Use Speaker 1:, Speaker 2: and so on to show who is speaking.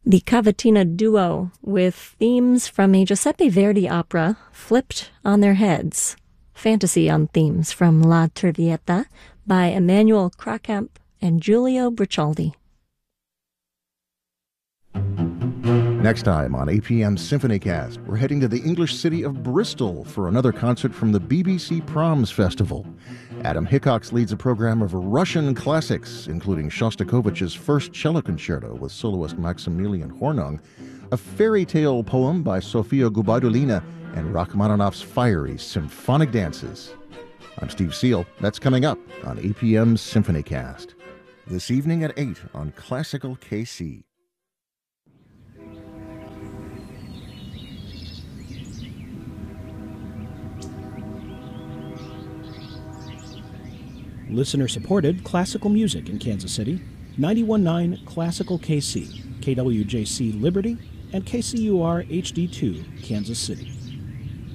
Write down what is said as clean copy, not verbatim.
Speaker 1: The Cavatina duo, with themes from a Giuseppe Verdi opera flipped on their heads. Fantasy on themes from La Traviata by Emmanuel Krakamp and Giulio Briccialdi.
Speaker 2: Next time on APM Symphonycast, we're heading to the English city of Bristol for another concert from the BBC Proms Festival. Adam Hickox leads a program of Russian classics, including Shostakovich's First Cello Concerto with soloist Maximilian Hornung, a fairy tale poem by Sofia Gubaidulina, and Rachmaninoff's fiery symphonic dances. I'm Steve Seal. That's coming up on APM Symphonycast. This evening at 8 on Classical KC.
Speaker 3: Listener-supported classical music in Kansas City, 91.9 Classical KC, KWJC Liberty, and KCUR HD2, Kansas City.